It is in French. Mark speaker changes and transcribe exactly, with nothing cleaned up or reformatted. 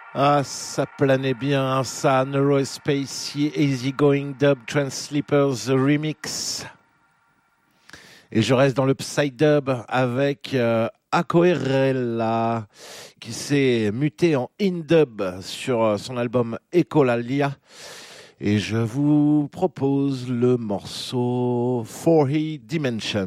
Speaker 1: Ah, ça planait bien, ça, Neurospacey, Easy Going Dub, Transleepers Remix. Et je reste dans le Psy-Dub avec euh, Akoerela, qui s'est muté en In-Dub sur euh, son album Ecolalia. Et je vous propose le morceau Four Dimension.